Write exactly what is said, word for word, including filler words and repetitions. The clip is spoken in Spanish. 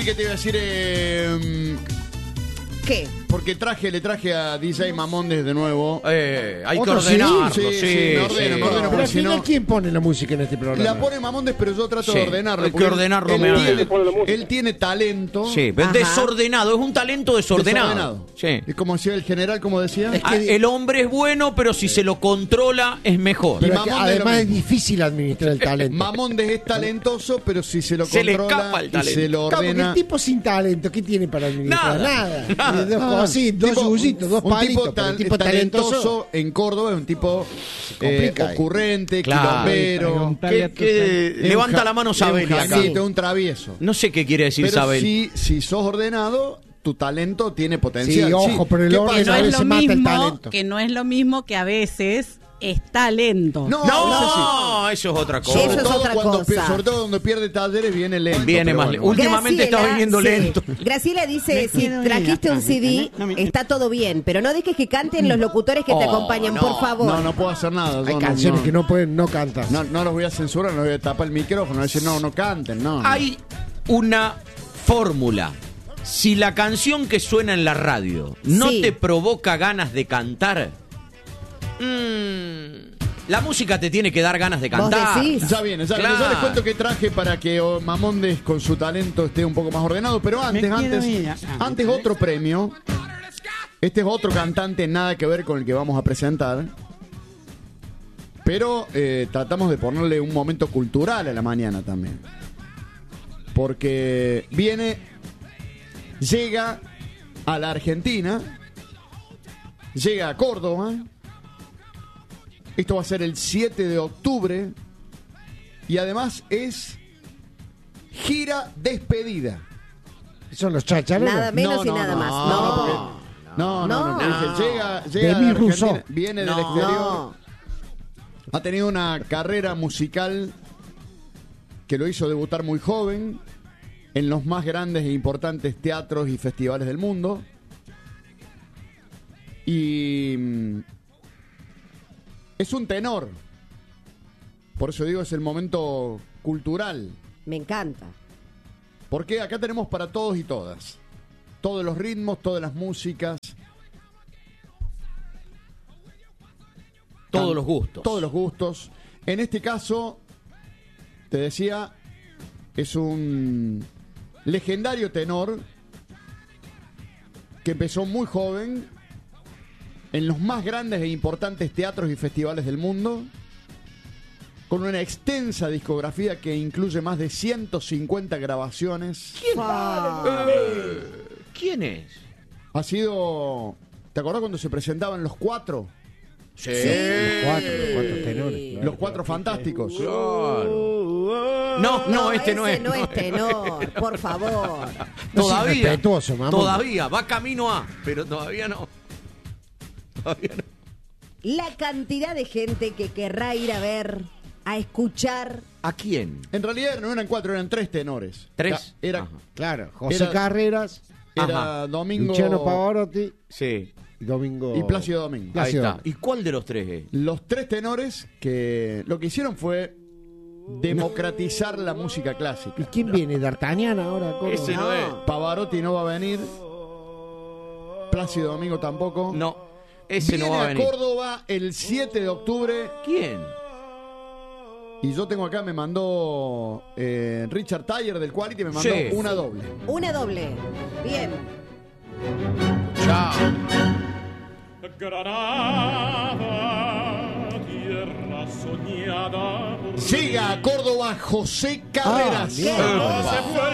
¿Qué te iba a decir? Eh, ¿Qué? Porque traje, le traje a D J Mamondes de nuevo. Eh, hay que ¿Otro ordenarlo, sí? sí. Sí, sí, me ordeno, sí. me ordeno. Pero porque al si final, no- ¿quién pone la música en este programa? La pone Mamondes, pero yo trato Sí, de ordenarlo. hay que porque él- ordenarlo, él, me tiene, ordena. él tiene talento. Sí, pero Ajá. desordenado, es un talento desordenado. Desordenado. Sí. Es como decía el general, como decía. Es Ah, el hombre es bueno, pero si se lo controla es mejor. Pero Y es que Mamonde además lo es mismo. difícil administrar el talento. Mamondes es talentoso, pero si se lo Se le controla escapa el y talento. se lo Claro, porque ordena. el tipo sin talento, ¿qué tiene para administrar? Nada. Nada. Dos Ah, cositos, dos tipo- yuyitos, dos un palitos. tipo, pero tal- el tipo talentoso, talentoso. en Córdoba es un tipo eh, complica ahí. ocurrente, Claro. quilombero. Que, que es un levanta ja- la mano es Sabeli un acá. jaquito, un travieso. No sé qué quiere decir Pero Sabel. si, si sos ordenado, tu talento tiene potencial. Sí, ojo, pero el ¿Qué orden pasa? Que no a es veces lo mata el mismo, talento. que no es lo mismo que a veces es talento. No, No, eso eso es otra sí. cosa. Sobre, Eso es todo otra cuando, cosa. pier- sobre todo cuando pierde talleres viene lento. Viene pero más bueno. lento. Últimamente está viniendo sí. lento. Graciela dice, si quiero trajiste ir. un C D, No me- está todo bien, pero no dejes que canten los locutores que te Oh, acompañan, no. por favor. No, no puedo hacer nada. Hay yo no- canciones no, que no pueden no cantar. No, no los voy a censurar, no voy a tapar el micrófono. Voy a decir, no, no canten, no. no. Hay una fórmula. Si la canción que suena en la radio no Sí. te provoca ganas de cantar, mmm, la música te tiene que dar ganas de ¿Vos cantar. decís? Ya viene, ya viene. Claro. Yo les cuento que traje para que oh, Mamondes con su talento esté un poco más ordenado, pero antes, Me quiero antes, ir. Ah, antes ¿ves? otro premio. Este es otro cantante, nada que ver con el que vamos a presentar. Pero eh, tratamos de ponerle un momento cultural a la mañana también. Porque viene, llega a la Argentina, llega a Córdoba. Esto va a ser el siete de octubre. Y además es gira despedida. Son los chachareros. Nada menos y nada más. No. porque- no, no, no, No. no, dije, llega, llega a Demi la Argentina, Rousseau. viene del No. exterior. No. Ha tenido una carrera musical que lo hizo debutar muy joven en los más grandes e importantes teatros y festivales del mundo. Y mm, es un tenor. Por eso digo, es el momento cultural. Me encanta. Porque acá tenemos para todos y todas. Todos los ritmos, todas las músicas. Todos los gustos. Todos los gustos. En este caso, te decía, es un legendario tenor que empezó muy joven en los más grandes e importantes teatros y festivales del mundo, con una extensa discografía que incluye más de ciento cincuenta grabaciones. ¿Quién es? Ha sido... ¿Te acordás cuando se presentaban los cuatro? Sí. Los cuatro, los cuatro tenores. claro. Los cuatro fantásticos. Claro. No, no, este no ese es. no es tenor, por favor. No seas Todavía. respetuoso, mamón. Todavía. Va camino a, pero todavía no. Todavía no. La cantidad de gente que querrá ir a ver, a escuchar. ¿A quién? En realidad no eran cuatro, eran tres tenores. ¿Tres? Ca- Era, Ajá. Claro, José Era- Carreras, era Ajá. Domingo Luciano Pavarotti Sí. y Domingo... y Plácido Domingo. Ahí Plácido está. Domingo. ¿Y cuál de los tres es? Los tres tenores que lo que hicieron fue democratizar la música clásica. ¿Y quién viene? ¿D'Artagnan ahora? ¿Cómo? Ese no es. Pavarotti no va a venir. Plácido Domingo tampoco. No, ese Viene no va a a venir. Córdoba el siete de octubre. ¿Quién? Y yo tengo acá, me mandó eh, Richard Thayer del Quality, me mandó Sí. una doble. Una doble. Bien. Chao. Granada, tierra soñada. Llega a Córdoba José Carreras. Ah, bien. Se fue